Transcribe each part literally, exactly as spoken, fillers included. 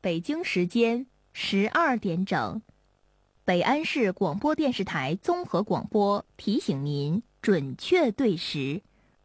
北京时间十二点整，北安市广播电视台综合广播提醒您准确对时。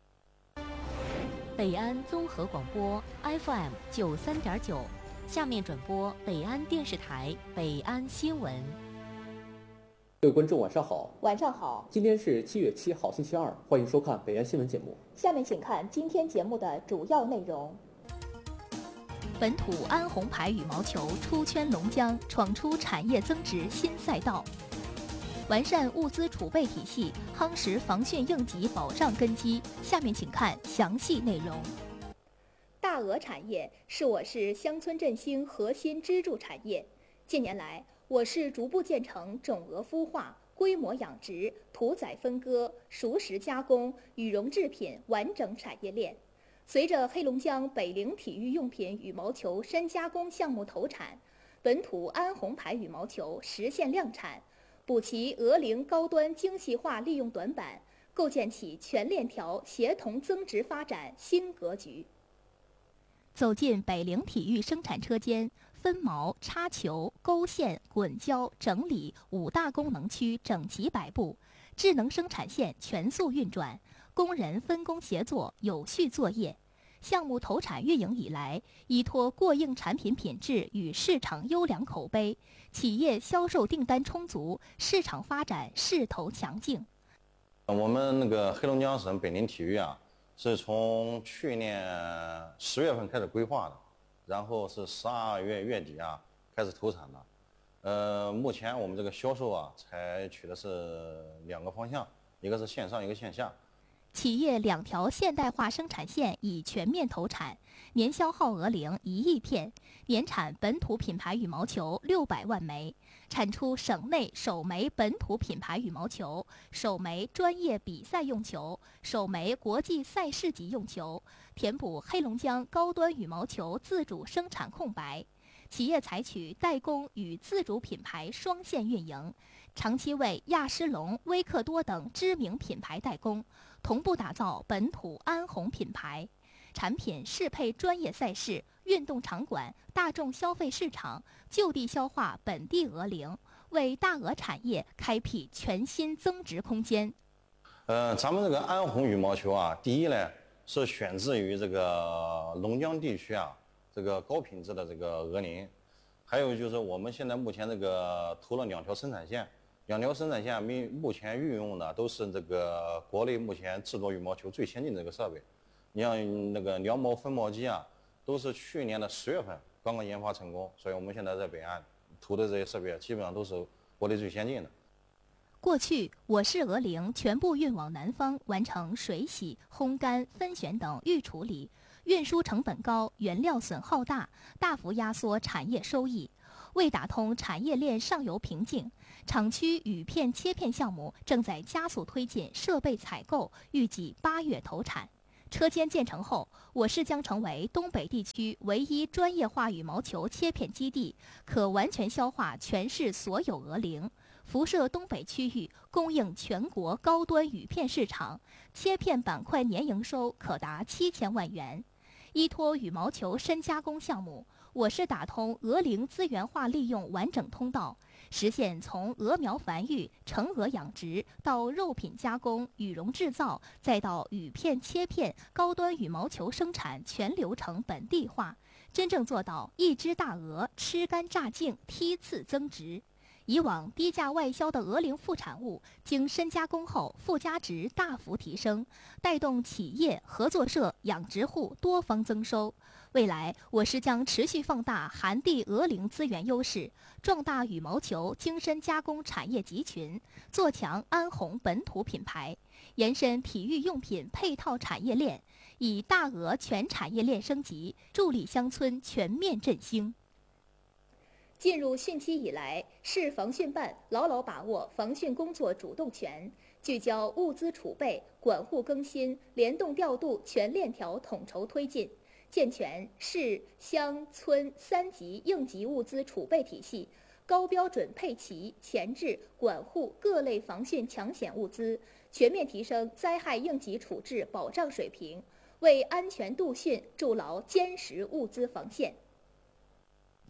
北安综合广播 F M 九三点九，下面转播北安电视台北安新闻。 各位观众，晚上好。 晚上好。 今天是七月七号，星期二，欢迎收看北安新闻节目。 下面请看今天节目的主要内容。 本土安红牌羽毛球出圈龙江，闯出产业增值新赛道。完善物资储备体系，夯实防汛应急保障根基。下面请看详细内容。 大鹅产业是我市乡村振兴核心支柱产业。近年来，我市逐步建成种鹅孵化、规模养殖、屠宰分割、熟食加工、羽绒制品完整产业链。随着黑龙江北陵体育用品羽毛球深加工项目投产，本土安红牌羽毛球实现量产，补齐鹅龄高端精细化利用短板，构建起全链条协同增值发展新格局。 走进北陵体育生产车间，分毛、插球、勾线、滚胶、整理五大功能区整齐摆布，智能生产线全速运转，工人分工协作，有序作业。项目投产运营以来，依托过硬产品品质与市场优良口碑，企业销售订单充足，市场发展势头强劲。 我们那个黑龙江省北陵体育啊，是从去年十月份开始规划的，然后是十二月月底啊开始投产的。呃，目前我们这个销售啊，采取的是两个方向，一个是线上，一个线下。 企业两条现代化生产线已全面投产，年消耗鹅龄一亿片，年产本土品牌羽毛球六百万枚，产出省内首枚本土品牌羽毛球、首枚专业比赛用球、首枚国际赛事级用球，填补黑龙江高端羽毛球自主生产空白。企业采取代工与自主品牌双线运营，长期为亚诗龙、威克多等知名品牌代工，同步打造本土安红品牌。产品适配专业赛事、运动场馆、大众消费市场，就地消化本地鹅龄，为大鹅产业开辟全新增值空间。 呃，咱们这个安红羽毛球啊，第一呢是选自于这个龙江地区啊。这个高品质的这个鹅龄，还有就是我们现在目前这个投了两条生产线，两条生产线目目前运用的都是这个国内目前制作羽毛球最先进的这个设备。你像那个撩毛分毛机啊，都是去年的十月份刚刚研发成功，所以我们现在在北岸投的这些设备基本上都是国内最先进的。 过去，我市鹅龄全部运往南方，完成水洗、烘干、分选等预处理，运输成本高，原料损耗大，大幅压缩产业收益。为打通产业链上游瓶颈，厂区羽片切片项目正在加速推进设备采购，预计八月投产。车间建成后，我市将成为东北地区唯一专业化羽毛球切片基地，可完全消化全市所有鹅龄，辐射东北区域，供应全国高端羽片市场，切片板块年营收可达七千万元。依托羽毛球深加工项目，我市打通鹅龄资源化利用完整通道，实现从鹅苗繁育、成鹅养殖到肉品加工、羽绒制造，再到羽片切片、高端羽毛球生产全流程本地化，真正做到一只大鹅吃干榨净，梯次增值。以往低价外销的鹅龄副产物，经深加工后附加值大幅提升，带动企业、合作社、养殖户多方增收。未来，我市将持续放大含地鹅龄资源优势，壮大羽毛球精深加工产业集群，做强安红本土品牌，延伸体育用品配套产业链，以大鹅全产业链升级，助力乡村全面振兴。 进入汛期以来，市防汛办牢牢把握防汛工作主动权，聚焦物资储备、管护更新、联动调度全链条统筹推进，健全市乡村三级应急物资储备体系，高标准配齐、前置、管护各类防汛抢险物资，全面提升灾害应急处置保障水平，为安全度汛筑牢坚实物资防线。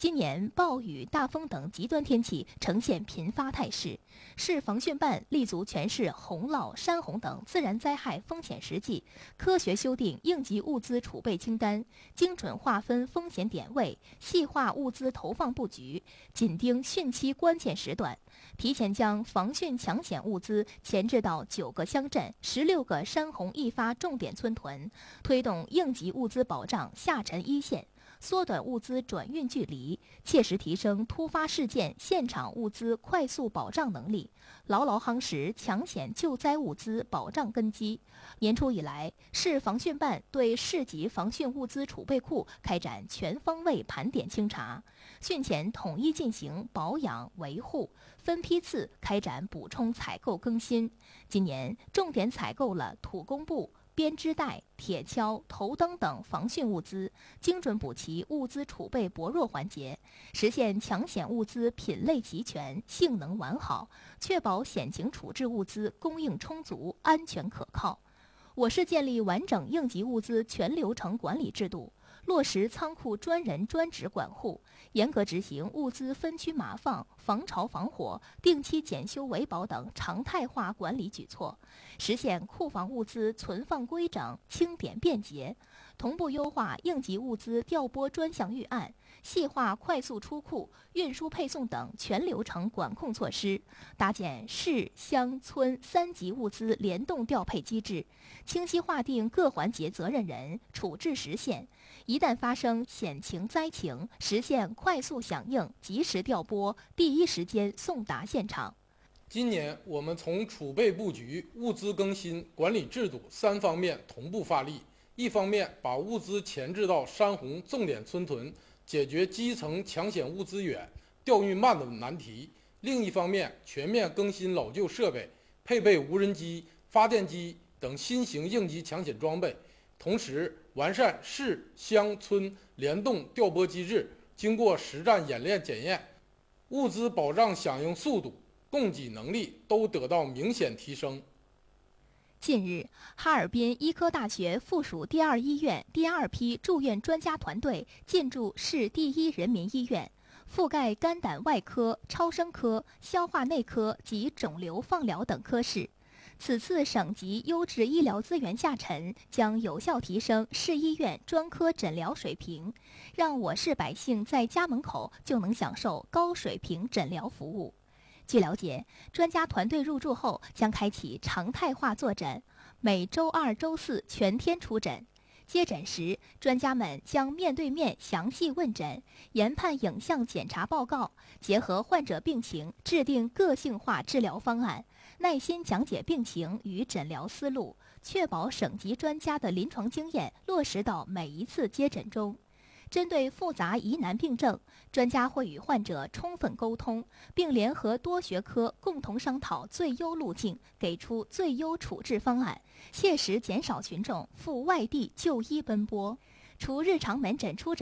今年暴雨、大风等极端天气呈现频发态势，市防汛办立足全市洪涝、山洪等自然灾害风险实际，科学修订应急物资储备清单，精准划分风险点位，细化物资投放布局，紧盯汛期关键时段，提前将防汛抢险物资前置到九个乡镇、十六个山洪易发重点村屯，推动应急物资保障下沉一线，缩短物资转运距离，切实提升突发事件现场物资快速保障能力，牢牢夯实抢险救灾物资保障根基。年初以来，市防汛办对市级防汛物资储备库开展全方位盘点清查，汛前统一进行保养维护，分批次开展补充采购更新。今年重点采购了土工布、编织袋、铁锹、头灯等防汛物资，精准补齐物资储备薄弱环节，实现抢险物资品类齐全、性能完好，确保险情处置物资供应充足、安全可靠。我市建立完整应急物资全流程管理制度，落实仓库专人专职管护，严格执行物资分区码放、防潮防火、定期检修维保等常态化管理举措，实现库房物资存放规整、清点便捷，同步优化应急物资调拨专项预案，细化快速出库、运输配送等全流程管控措施，搭建市、乡、村三级物资联动调配机制，清晰划定各环节责任人、处置时限。一旦发生险情灾情，实现快速响应、及时调拨、第一时间送达现场。 今年我们从储备布局、物资更新、管理制度三方面同步发力，一方面把物资前置到山洪重点村屯，解决基层抢险物资远、调运慢的难题；另一方面全面更新老旧设备，配备无人机、发电机等新型应急抢险装备，同时完善市、乡、村联动调拨机制，经过实战演练检验，物资保障响应速度、供给能力都得到明显提升。 近日，哈尔滨医科大学附属第二医院第二批住院专家团队进驻市第一人民医院，覆盖肝胆外科、超声科、消化内科及肿瘤放疗等科室。此次省级优质医疗资源下沉，将有效提升市医院专科诊疗水平，让我市百姓在家门口就能享受高水平诊疗服务。据了解，专家团队入驻后将开启常态化坐诊，每周二、周四全天出诊。接诊时，专家们将面对面详细问诊，研判影像检查报告，结合患者病情制定个性化治疗方案，耐心讲解病情与诊疗思路，确保省级专家的临床经验落实到每一次接诊中。针对复杂疑难病症，专家会与患者充分沟通，并联合多学科共同商讨最优路径，给出最优处置方案，切实减少群众赴外地就医奔波。除日常门诊出诊